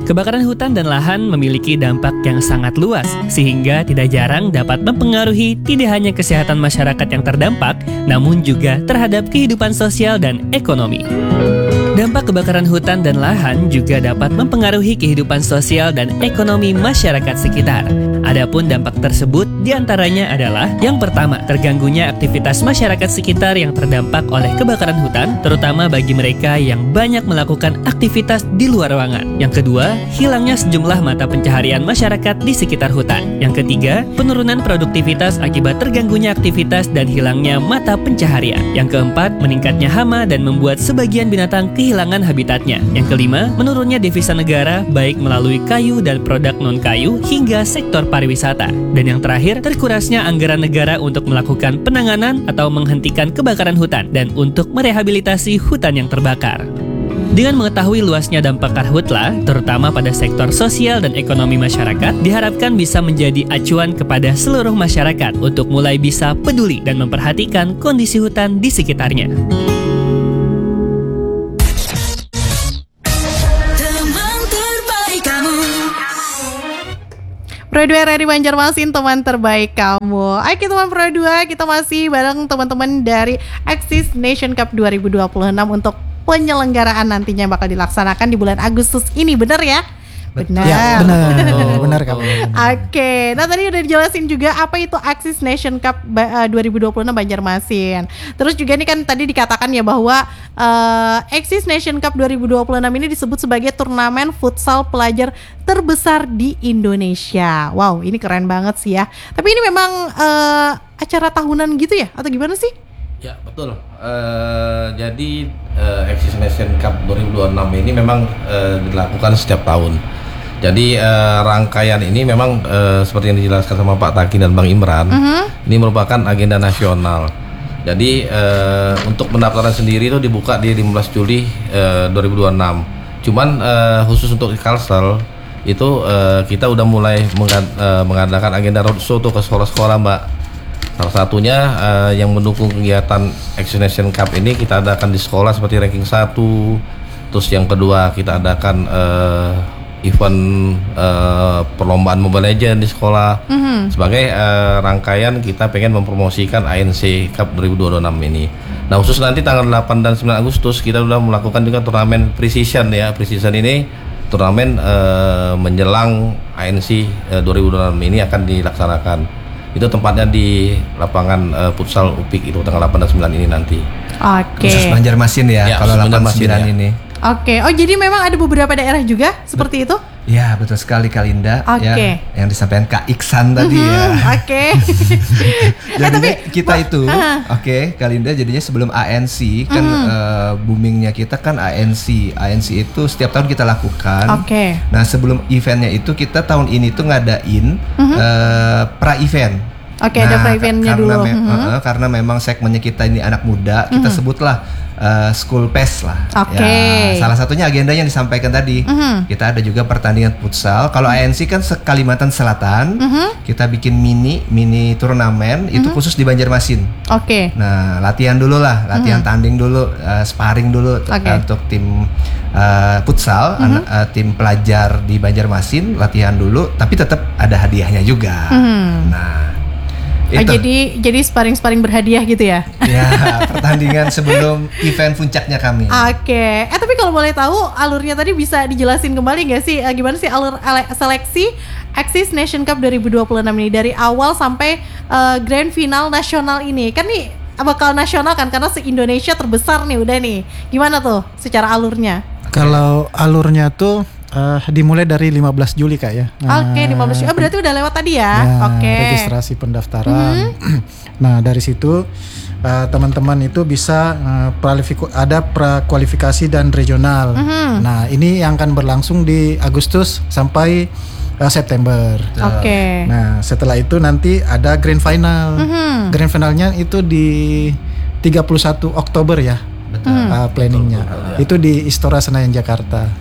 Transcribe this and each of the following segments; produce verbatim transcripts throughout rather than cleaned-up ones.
Kebakaran hutan dan lahan memiliki dampak yang sangat luas, sehingga tidak jarang dapat mempengaruhi tidak hanya kesehatan masyarakat yang terdampak, namun juga terhadap kehidupan sosial dan ekonomi. Dampak kebakaran hutan dan lahan juga dapat mempengaruhi kehidupan sosial dan ekonomi masyarakat sekitar. Adapun dampak tersebut diantaranya adalah yang pertama, terganggunya aktivitas masyarakat sekitar yang terdampak oleh kebakaran hutan, terutama bagi mereka yang banyak melakukan aktivitas di luar ruangan. Yang kedua, hilangnya sejumlah mata pencaharian masyarakat di sekitar hutan. Yang ketiga, penurunan produktivitas akibat terganggunya aktivitas dan hilangnya mata pencaharian. Yang keempat, meningkatnya hama dan membuat sebagian binatang kehilangan habitatnya. Yang kelima, menurunnya devisa negara baik melalui kayu dan produk non-kayu hingga sektor pariwisata. Dan yang terakhir, terkurasnya anggaran negara untuk melakukan penanganan atau menghentikan kebakaran hutan dan untuk merehabilitasi hutan yang terbakar. Dengan mengetahui luasnya dampak karhutla, terutama pada sektor sosial dan ekonomi masyarakat, diharapkan bisa menjadi acuan kepada seluruh masyarakat untuk mulai bisa peduli dan memperhatikan kondisi hutan di sekitarnya. Pro dua R R I Banjarmasin, teman terbaik kamu. Oke teman Pro dua, kita masih bareng teman-teman dari Axis Nation Cup dua ribu dua puluh enam untuk penyelenggaraan nantinya bakal dilaksanakan di bulan Agustus ini, benar ya? Benar. Ya, benar. Benar kamu. Oke, nah tadi udah dijelasin juga apa itu Axis Nation Cup dua ribu dua puluh enam Banjarmasin. Terus juga ini kan tadi dikatakan ya bahwa uh, Axis Nation Cup dua ribu dua puluh enam ini disebut sebagai turnamen futsal pelajar terbesar di Indonesia. Wow, ini keren banget sih ya. Tapi ini memang uh, acara tahunan gitu ya? Atau gimana sih? Ya, betul. Uh, jadi uh, Axis Nation Cup dua ribu dua puluh enam ini memang uh, dilakukan setiap tahun. Jadi uh, rangkaian ini memang uh, seperti yang dijelaskan sama Pak Taki dan Bang Imran, uh-huh. ini merupakan agenda nasional. Jadi uh, untuk pendaftaran sendiri itu dibuka di lima belas Juli uh, dua ribu dua puluh enam. Cuman uh, khusus untuk Kalsel itu uh, kita udah mulai mengad- uh, mengadakan agenda roadshow tuh ke sekolah-sekolah, Mbak. Salah satunya uh, yang mendukung kegiatan Axis Nation Cup ini kita adakan di sekolah seperti ranking satu. Terus yang kedua kita adakan uh, event uh, perlombaan Mobile Legends di sekolah. Mm-hmm. Sebagai uh, rangkaian kita pengen mempromosikan A N C Cup dua ribu dua puluh enam ini. Nah khusus nanti tanggal delapan dan sembilan Agustus kita sudah melakukan juga turnamen Precision ya. Precision ini turnamen uh, menjelang A N C uh, dua ribu dua puluh enam ini akan dilaksanakan. Itu tempatnya di lapangan uh, futsal U P I K itu tanggal delapan dan sembilan ini nanti. Oke. Khusus Banjarmasin ya, ya kalau delapan sembilan ya. ini. Oke. Oh, jadi memang ada beberapa daerah juga seperti itu? Ya, betul sekali Kalinda. Oke. Ya, yang disampaikan Kak Iksan tadi mm-hmm, ya. Oke. Jadinya eh, tapi, kita itu, uh, oke, okay, Kalinda jadinya sebelum A N C kan mm-hmm. uh, boomingnya kita kan A N C. A N C itu setiap tahun kita lakukan. Oke. Okay. Nah, sebelum eventnya itu kita tahun ini tuh ngadain mm-hmm. uh, pra-event. Oke, okay, nah, ada pre-eventnya dulu. Me- mm-hmm. uh, karena memang segmennya kita ini anak muda, kita mm-hmm. sebutlah uh, school pass lah. Oke. Okay. Ya, salah satunya agenda yang disampaikan tadi. Mm-hmm. Kita ada juga pertandingan futsal. Kalau mm-hmm. A N C kan se-Kalimantan Selatan, mm-hmm. kita bikin mini mini turnamen mm-hmm. itu khusus di Banjarmasin. Oke. Okay. Nah, latihan dulu lah, latihan mm-hmm. tanding dulu, uh, sparring dulu okay. uh, untuk tim uh, futsal, mm-hmm. anak, uh, tim pelajar di Banjarmasin latihan dulu, tapi tetap ada hadiahnya juga. Mm-hmm. Nah. Oh, jadi jadi sparring-sparring berhadiah gitu ya? Ya, pertandingan sebelum event puncaknya kami. Oke. Okay. Eh tapi kalau boleh tahu alurnya tadi bisa dijelasin kembali nggak sih? Eh, gimana sih alur ale- seleksi Axis Nation Cup dua ribu dua puluh enam ini dari awal sampai uh, grand final nasional ini? Kan nih bakal nasional kan karena se-Indonesia terbesar nih udah nih. Gimana tuh secara alurnya? Kalau alurnya tuh Uh, dimulai dari lima belas Juli Kak ya. Oke, okay, lima belas Juli. Oh, berarti udah lewat tadi ya. ya Oke. Okay. Registrasi pendaftaran. Mm-hmm. Nah, dari situ uh, teman-teman itu bisa uh, pralifiku- ada prakualifikasi dan regional. Mm-hmm. Nah, ini yang akan berlangsung di Agustus sampai uh, September. Oke. Okay. Nah, setelah itu nanti ada grand final. Mm-hmm. Grand finalnya itu di tiga puluh satu Oktober ya. Betul. Uh, planningnya. Betul, betul, ya. Itu di Istora Senayan Jakarta.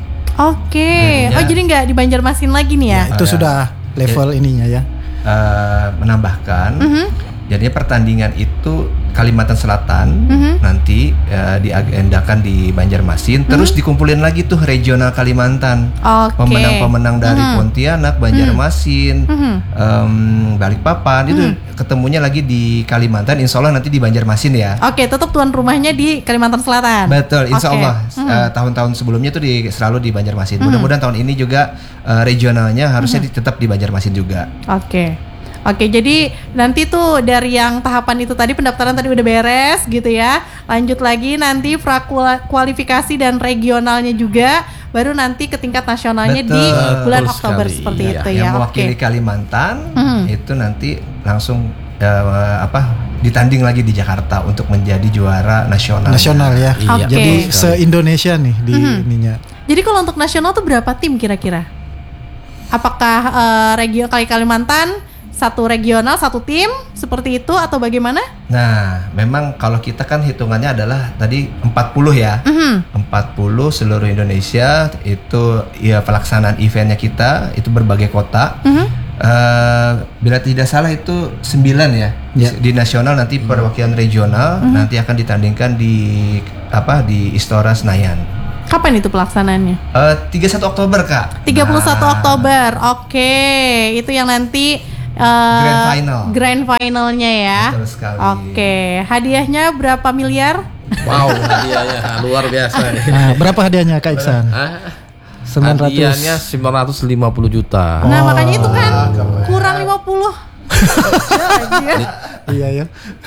Oke, okay. Oh jadi nggak di Banjarmasin lagi nih ya? Ya itu ya. Sudah level ya. Ininya ya. Uh, menambahkan, mm-hmm. jadinya pertandingan itu Kalimantan Selatan Mhm. nanti uh, diagendakan di Banjarmasin, terus dikumpulin lagi tuh regional Kalimantan. Oke. Pemenang-pemenang dari Mhm. Pontianak, Banjarmasin, Mhm. em, Balikpapan itu ketemunya lagi di Kalimantan. Insya Allah nanti di Banjarmasin ya. Oke, tetap tuan rumahnya di Kalimantan Selatan. Betul, insya Oke. Allah. Mhm. Uh, tahun-tahun sebelumnya tuh di, selalu di Banjarmasin. Mudah-mudahan tahun ini juga uh, regionalnya harusnya di- tetap di Banjarmasin juga. Oke. Oke, jadi nanti tuh dari yang tahapan itu tadi pendaftaran tadi udah beres gitu ya. Lanjut lagi nanti prakualifikasi dan regionalnya juga, baru nanti ke tingkat nasionalnya di Betul bulan sekali. Oktober seperti Iya. itu Yang ya. mewakili Oke. Kalimantan Mhm. itu nanti langsung uh, apa ditanding lagi di Jakarta untuk menjadi juara nasional. Nasional ya. Oke. Iya. Jadi Sekali. se-Indonesia nih di ininya. Jadi kalau untuk nasional tuh berapa tim kira-kira? Apakah eh, region kali Kalimantan satu regional satu tim seperti itu atau bagaimana? Nah, memang kalau kita kan hitungannya adalah tadi empat puluh ya. Mhm. empat puluh seluruh Indonesia itu ya pelaksanaan eventnya kita itu berbagai kota. Mhm. Eh, bila tidak salah itu sembilan ya. Ya. Di nasional nanti perwakilan regional nanti akan ditandingkan di apa di Istora Senayan. Kapan itu pelaksanaannya? Eh, tiga puluh satu Oktober Kak. tiga puluh satu Nah, Oktober. Oke, itu yang nanti eh, Grand final. Grand finalnya ya. Betul sekali. Oke, hadiahnya berapa miliar? Wow, hadiahnya luar biasa nih. Nah, berapa hadiahnya Kak Iksan? Hah? sembilan ratus. Hadiahnya sembilan ratus lima puluh juta. Nah, makanya itu kan keren. kurang lima puluh. Ya, iya. Iya ya.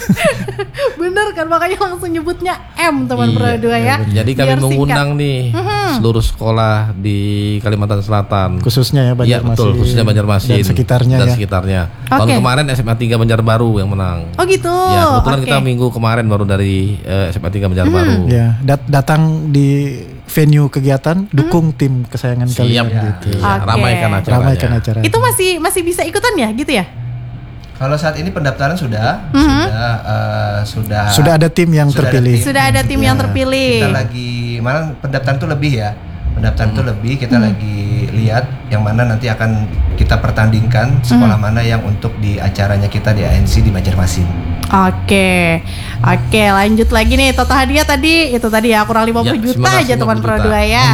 Bener kan, makanya langsung nyebutnya M teman Iya, Pro dua ya. Jadi kami Biar mengundang nih seluruh sekolah di Kalimantan Selatan. Khususnya ya Iya Banjarmasin. betul, khususnya Banjarmasin dan sekitarnya dan ya. sekitarnya. Tahun Oke. kemarin S M A tiga Banjarbaru yang menang. Oh gitu. Ya kebetulan Oke. kita minggu kemarin baru dari eh, S M A tiga Banjarbaru. Ya, dat- datang di venue kegiatan dukung tim kesayangan Siap, kalian ya. gitu. Iya, Oke. ramaikan acaranya. Ramaikan acara. Itu masih masih bisa ikutan ya gitu ya? Kalau saat ini pendaftaran sudah Mhm. sudah eh, sudah Sudah ada tim yang Sudah ada terpilih. tim. Sudah ada tim yang Ya, terpilih. Kita lagi malah pendaftaran tuh lebih ya. Pendaftaran Hmm. tuh lebih kita lagi lihat yang mana nanti akan kita pertandingkan sekolah Hmm. mana yang untuk di acaranya kita di A N C di Banjarmasin. Oke, oke lanjut lagi nih. Total hadiah tadi itu tadi ya kurang lima puluh Ya, juta aja teman sembilan ratus lima puluh Pro juta. dua ya.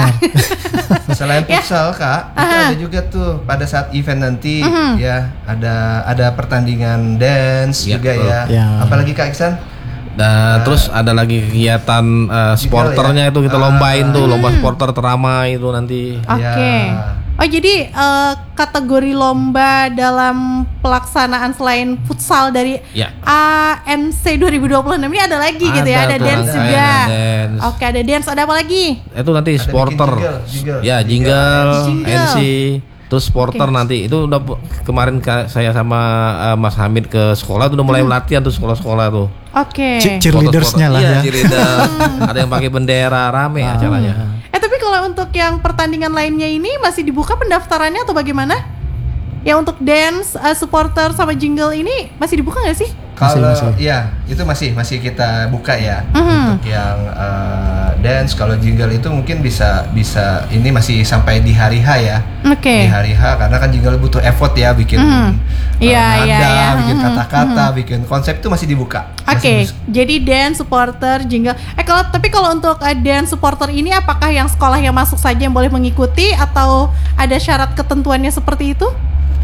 Selain Ya. futsal Kak, itu ada juga tuh pada saat event nanti Mhm. ya ada ada pertandingan dance Ya, juga betul. ya. Ya. Apalagi Kak Iksan? Dan terus ada lagi kegiatan eh, supporternya ya? itu kita Ah. lombain tuh, lomba supporter teramai itu nanti. Oke. Ya. Oh jadi eh, kategori lomba dalam pelaksanaan selain futsal dari Ya. A N C dua ribu dua puluh enam ini ada lagi gitu ya, ada tuh dance rangkaian juga. dance. Oke, ada dance, ada apa lagi? Itu nanti Ada supporter. bikin jingle, jingle. Ya, jingle, Jingle. N C, terus supporter Oke. nanti. Itu udah pu- kemarin ka- saya sama eh, Mas Hamid ke sekolah tuh udah mulai latihan tuh sekolah-sekolah tuh. Oke. Cheer- cheerleadersnya lah Iya, ya. cheerleader. Ada yang pakai bendera, rame acaranya. Eh tapi kalau untuk yang pertandingan lainnya ini masih dibuka pendaftarannya atau bagaimana? Yang untuk dance, eh, supporter sama jingle ini masih dibuka nggak sih? Kalau Masih, masih. iya itu masih masih kita buka ya Mhm. untuk yang eh, dance. Kalau jingle itu mungkin bisa bisa ini masih sampai di hari H ya. Oke. Di hari H karena kan jingle butuh effort ya bikin Mhm. eh, Iya, nada, iya, iya. bikin Mhm, kata-kata, bikin konsep itu masih dibuka. Oke, Masih bisa. jadi dance, supporter, jingle. Eh kalau tapi kalau untuk eh, dance, supporter ini apakah yang sekolah yang masuk saja yang boleh mengikuti atau ada syarat ketentuannya seperti itu?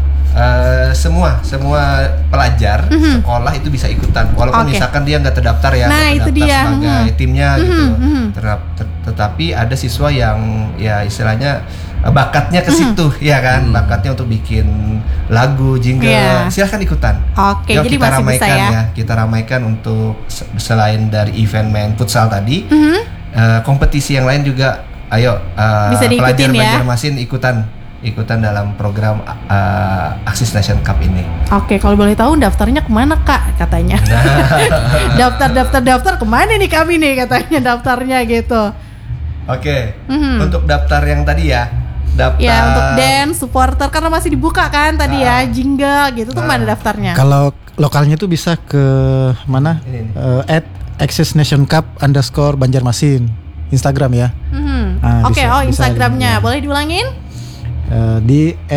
Eh, semua semua pelajar sekolah itu bisa ikutan walaupun Mhm. Oke. misalkan dia nggak terdaftar ya Nah, nggak itu terdaftar dia. sebagai Mhm. timnya gitu Mhm, mhm. Terap- ter- tetapi ada siswa yang ya istilahnya eh, bakatnya ke situ ya kan bakatnya untuk bikin lagu jingle Iya. silahkan ikutan. Oke, Yuk jadi kita masih bisa ramaikan ya. kita ramaikan untuk se- selain dari event main futsal tadi Mhm. eh, kompetisi yang lain juga ayo eh, Bisa diikutin pelajar ya. Banjarmasin ikutan ikutan dalam program uh, Axis Nation Cup ini. Oke, kalau boleh tahu daftarnya kemana kak katanya? daftar, daftar, daftar kemana nih kami nih katanya daftarnya gitu. Oke, Mhm. untuk daftar yang tadi ya, daftar. Ya untuk dance, supporter karena masih dibuka kan tadi ya, Ah. jingle gitu tuh Ah. mana daftarnya? Kalau lokalnya tuh bisa ke mana? Ini nih. Eh, at Access Nation Cup underscore Banjarmasin Instagram ya. Mhm. Ah, Oke, bisa- oh bisa Instagramnya di- ya. boleh diulangin? Eh, di at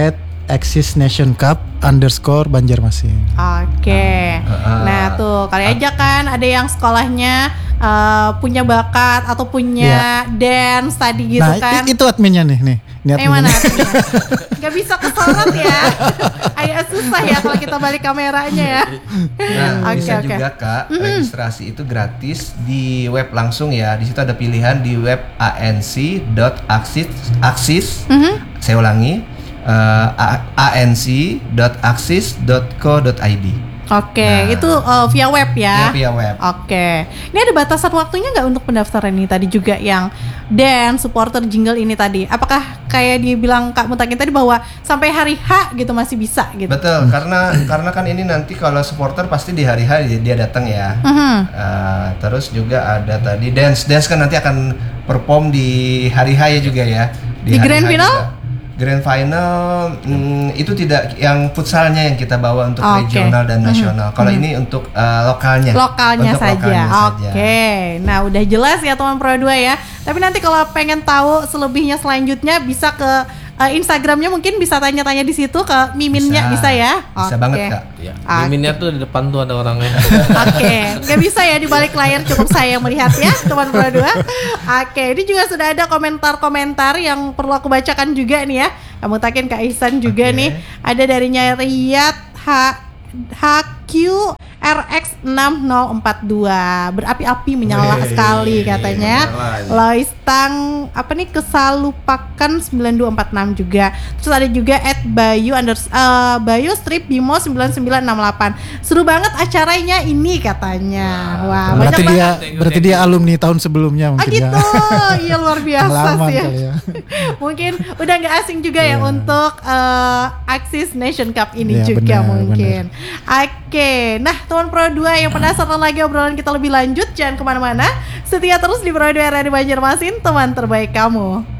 Axis Nation Cup underscore Banjarmasin. Oke. Ah. Nah tuh kali aja kan ada yang sekolahnya uh, punya bakat atau punya dance tadi gitu Nah kan. i- itu adminnya nih nih. Ini Eh mana? adminnya. Gak bisa kesorot ya. Agak susah ya kalau kita balik kameranya ya. Nah, Oke, bisa oke. juga Kak, registrasi itu gratis di web langsung ya. Di situ ada pilihan di web a n c dot axis axis. Saya ulangi, uh, a n c dot axis dot co dot i d. Oke, Nah. itu uh, via web ya. Ya, via web. Oke, ini ada batasan waktunya nggak untuk pendaftaran ini tadi juga yang dance supporter jingle ini tadi? Apakah kayak dibilang Kak Mutakin tadi bahwa sampai hari H gitu masih bisa gitu? Betul, karena karena kan ini nanti kalau supporter pasti di hari H dia datang ya. Mhm. Uh, terus juga ada tadi dance dance kan nanti akan perform di hari H ya juga ya. Di hari grand H final? juga. Grand final hmm, itu tidak yang futsalnya yang kita bawa untuk Oke. regional dan nasional. Kalau ini untuk uh, lokalnya. Lokalnya Untuk saja. lokalnya Oke. saja. Nah, udah jelas ya teman Pro dua ya. Tapi nanti kalau pengen tahu selebihnya selanjutnya bisa ke uh, Instagramnya, mungkin bisa tanya-tanya di situ ke Miminnya bisa, ya. Bisa Oke. banget Kak. Ya, Oke. miminnya tuh di depan tuh ada orangnya. Oke, nggak bisa ya di balik layar, cukup saya yang melihat ya teman Pro dua. Oke, ini juga sudah ada komentar-komentar yang perlu aku bacakan juga nih ya. Kamu takin Kak Ihsan juga Oke. nih. Ada darinya Riyad H HQ R X enam nol empat dua, berapi-api menyala Wih, sekali katanya. menyala ini. Lois Tang apa nih kesalupakan sembilan dua empat enam juga. Terus ada juga at Bayu unders uh, Bayu strip Bimo sembilan sembilan enam delapan. Seru banget acaranya ini katanya. Wah, banyak Berarti dia banget. berarti dia alumni tahun sebelumnya Oh mungkin gitu, ya. iya luar biasa Pengalaman sih ya. kali ya. Mungkin udah nggak asing juga ya Iya. untuk uh, Axis Nation Cup ini Iya, juga benar, mungkin. Oke, nah teman Pro dua yang penasaran lagi obrolan kita lebih lanjut, jangan kemana-mana. Setia terus di Pro dua R R Banjarmasin, teman terbaik kamu.